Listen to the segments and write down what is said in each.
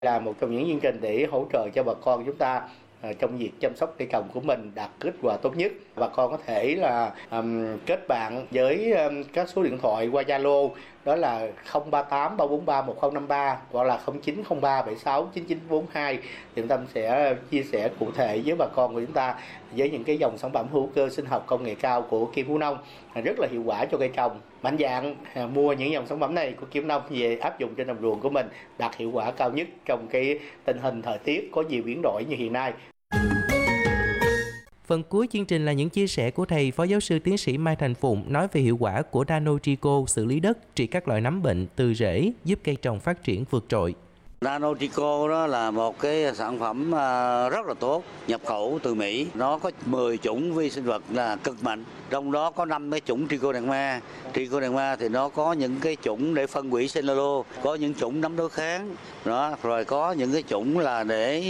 Là một trong những chương trình để hỗ trợ cho bà con chúng ta trong việc chăm sóc cây trồng của mình đạt kết quả tốt nhất. Bà con có thể là kết bạn với các số điện thoại qua Zalo, đó là 038 343 1053 hoặc là 0903 76 9942. Thì Tâm sẽ chia sẻ cụ thể với bà con của chúng ta với những cái dòng sản phẩm hữu cơ sinh học công nghệ cao của Kim Phú Nông rất là hiệu quả cho cây trồng. Mạnh dạn mua những dòng sản phẩm này của Kim Nông về áp dụng trên đồng ruộng của mình đạt hiệu quả cao nhất trong cái tình hình thời tiết có nhiều biến đổi như hiện nay. Phần cuối chương trình là những chia sẻ của thầy Phó Giáo sư Tiến sĩ Mai Thành Phụng nói về hiệu quả của Nano Trico xử lý đất, trị các loại nấm bệnh từ rễ, giúp cây trồng phát triển vượt trội. Nano Trico đó là một cái sản phẩm rất là tốt, nhập khẩu từ Mỹ. Nó có 10 chủng vi sinh vật là cực mạnh. Trong đó có 5 cái chủng Trichoderma. Trichoderma thì nó có những cái chủng để phân hủy cellulose, có những chủng nấm đối kháng. Đó, rồi có những cái chủng là để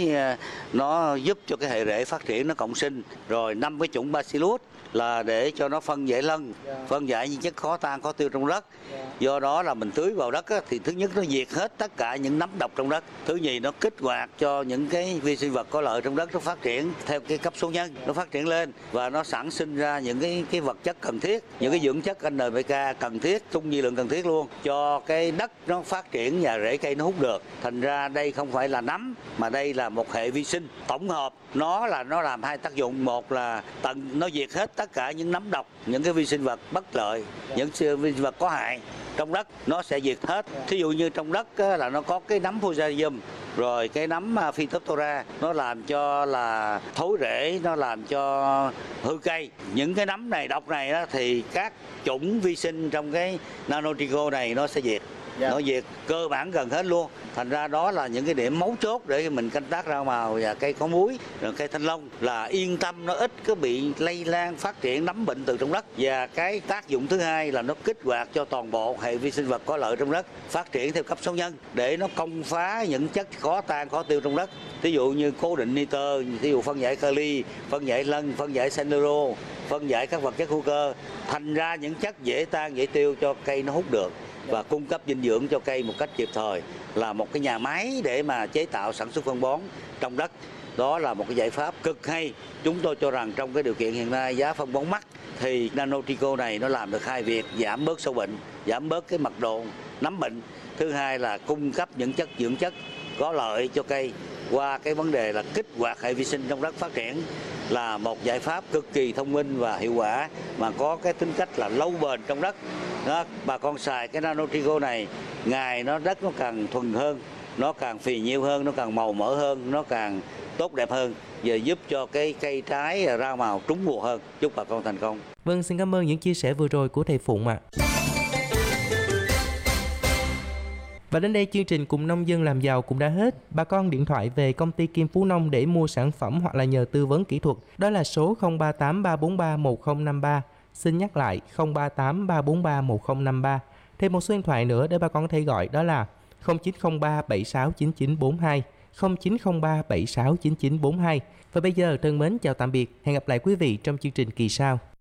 nó giúp cho cái hệ rễ phát triển, nó cộng sinh. Rồi 5 cái chủng Bacillus là để cho nó phân giải lân, phân giải những chất khó tan, khó tiêu trong đất. Do đó là mình tưới vào đất thì thứ nhất nó diệt hết tất cả những nấm độc trong đất. Thứ nhì nó kích hoạt cho những cái vi sinh vật có lợi trong đất nó phát triển theo cái cấp số nhân, nó phát triển lên và nó sản sinh ra những cái vật chất cần thiết, những cái dưỡng chất NPK cần thiết, trung vi lượng cần thiết luôn cho cái đất nó phát triển và rễ cây nó hút được. Thành ra đây không phải là nấm mà đây là một hệ vi sinh tổng hợp. Nó làm hai tác dụng, một là nó diệt hết tất cả những nấm độc, những cái vi sinh vật bất lợi, những vi sinh vật có hại trong đất nó sẽ diệt hết. Thí dụ như trong đất là nó có cái nấm Fusarium, rồi cái nấm Phytophthora, nó làm cho là thối rễ, nó làm cho hư cây. Những cái nấm này độc này đó, thì các chủng vi sinh trong cái Nano Trico này nó sẽ diệt. Nó diệt cơ bản gần hết luôn. Thành ra đó là những cái điểm mấu chốt để mình canh tác rau màu và cây có múi, rồi cây thanh long là yên tâm, nó ít có bị lây lan phát triển nấm bệnh từ trong đất. Và cái tác dụng thứ hai là nó kích hoạt cho toàn bộ hệ vi sinh vật có lợi trong đất phát triển theo cấp số nhân để nó công phá những chất khó tan, khó tiêu trong đất. Ví dụ như cố định nitơ, ví dụ phân giải kali, phân giải lân, phân giải cellulose, phân giải các vật chất hữu cơ, thành ra những chất dễ tan, dễ tiêu cho cây nó hút được và cung cấp dinh dưỡng cho cây một cách kịp thời, là một cái nhà máy để mà chế tạo sản xuất phân bón trong đất. Đó là một cái giải pháp cực hay. Chúng tôi cho rằng trong cái điều kiện hiện nay giá phân bón mắc thì Nano Trico này nó làm được hai việc: giảm bớt sâu bệnh, giảm bớt cái mật độ nấm bệnh. Thứ hai là cung cấp những chất dưỡng chất có lợi cho cây qua cái vấn đề là kích hoạt hệ vi sinh trong đất phát triển, là một giải pháp cực kỳ thông minh và hiệu quả mà có cái tính cách là lâu bền trong đất. Đó, bà con xài cái Nano Trico này, ngày đất nó càng thuần hơn, nó càng phì nhiêu hơn, nó càng màu mỡ hơn, nó càng tốt đẹp hơn, và giúp cho cái cây trái rau màu trúng mùa hơn. Chúc bà con thành công. Vâng, xin cảm ơn những chia sẻ vừa rồi của thầy Phụng ạ. Và đến đây chương trình Cùng Nông Dân Làm Giàu cũng đã hết. Bà con điện thoại về công ty Kim Phú Nông để mua sản phẩm hoặc là nhờ tư vấn kỹ thuật, đó là số 038 343 1053. Xin nhắc lại 038 343 1053. Thêm một số điện thoại nữa để bà con có thể gọi, đó là 0903 76 9942, 0903 76 9942. Và bây giờ thân mến chào tạm biệt, hẹn gặp lại quý vị trong chương trình kỳ sau.